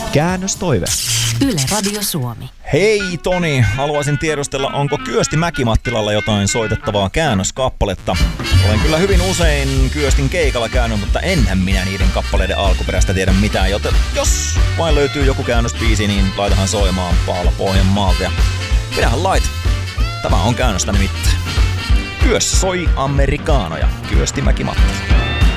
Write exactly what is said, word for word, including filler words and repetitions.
Käännöstoive. Yle Radio Suomi. Hei Toni, haluaisin tiedustella, onko Kyösti Mäki-Mattilalla jotain soitettavaa käännöskappaletta? Olen kyllä hyvin usein Kyöstin keikalla käynyt, mutta enhän minä niiden kappaleiden alkuperäistä tiedä mitään, joten jos vain löytyy joku käännöspiisi, niin laitahan soimaan Paula Pohjanmaalta ja minähän lait. Tämä on käännöstä nimittäin. Kyössä soi amerikaanoja, Kyösti Mäki-Mattila.